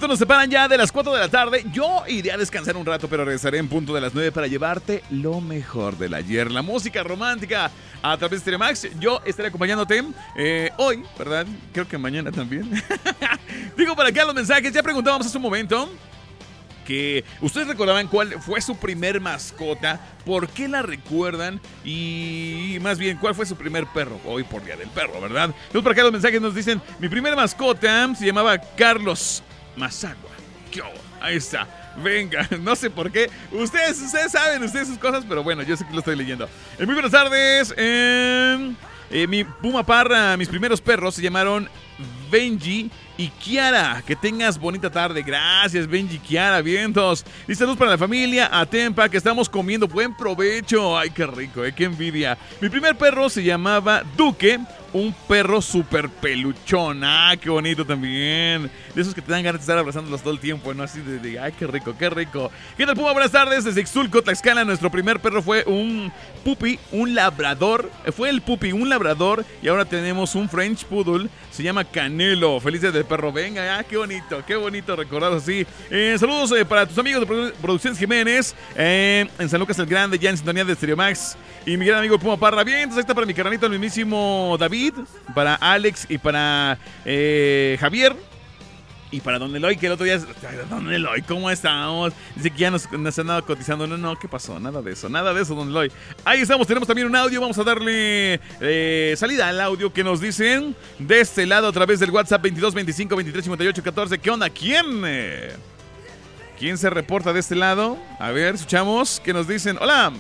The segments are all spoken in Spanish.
minutos nos separan ya de las 4 de la tarde. Yo iré a descansar un rato, pero regresaré en punto de las 9 para llevarte lo mejor del ayer. La música romántica a través de Stereo Max. Yo estaré acompañándote hoy, ¿verdad? Creo que mañana también. Digo para acá los mensajes. Ya preguntábamos hace un momento que ustedes recordaban cuál fue su primer mascota, por qué la recuerdan y más bien cuál fue su primer perro. Hoy por Día del Perro, ¿verdad? Entonces por acá los mensajes nos dicen: mi primera mascota se llamaba Carlos Mazagua. Ahí está. Venga, no sé por qué. Ustedes saben sus cosas, pero bueno, yo sé que lo estoy leyendo. Muy buenas tardes. Mi Puma Parra, mis primeros perros se llamaron Benji y Kiara. Que tengas bonita tarde. Gracias, Benji, Kiara, vientos. Y saludos para la familia Atempa, que estamos comiendo. Buen provecho. Ay, qué rico, qué envidia. Mi primer perro se llamaba Duque, un perro súper peluchón. Ah, qué bonito también. De esos que te dan ganas de estar abrazándolos todo el tiempo, ¿no? Así de ay, qué rico, qué rico. ¿Qué tal, Puma? Buenas tardes. Desde Ixtulco, Tlaxcala, nuestro primer perro fue un puppy, un labrador. Fue el puppy, un labrador. Y ahora tenemos un French Poodle. Se llama Canelo. Feliz Día del Perro. Venga, qué bonito recordar así. Saludos para tus amigos de Producciones Jiménez. En San Lucas el Grande, ya en sintonía de Stereo Max. Y mi gran amigo Puma Parra. Bien, entonces ahí está para mi carnalito, el mismísimo David. Para Alex y para Javier. Y para Don Eloy, que el otro día... Don Eloy, ¿cómo estamos? Dice que ya nos han dado cotizando. No, ¿qué pasó? Nada de eso, Don Eloy. Ahí estamos, tenemos también un audio. Vamos a darle salida al audio que nos dicen de este lado a través del WhatsApp 22 25 23 58 14. ¿Qué onda? ¿Quién se reporta de este lado? A ver, escuchamos. ¿Qué nos dicen? ¡Hola!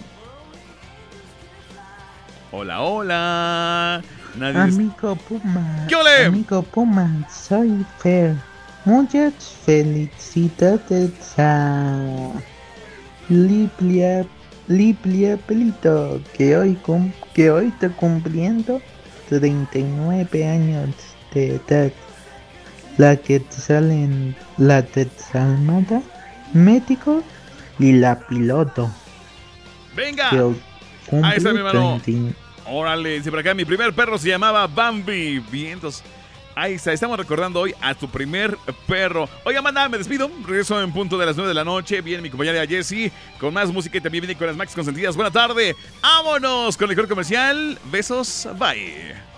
Hola. Nadie Amigo Puma. ¿Qué ole? Amigo Puma, soy Fer. Muchas felicidades a Liplia Pelito, que hoy está cumpliendo 39 años de edad. La Quetzalmada, médico y la piloto. ¡Venga! Que Ahí está mi hermano. 30. Órale, dice por acá, mi primer perro se llamaba Bambi. Vientos. Ahí está, estamos recordando hoy a tu primer perro. Oiga, manda, me despido. Regreso en punto de las 9 de la noche. Viene mi compañera Jessie con más música y también viene con las Max consentidas. Buena tarde. Vámonos con el mejor comercial. Besos, bye.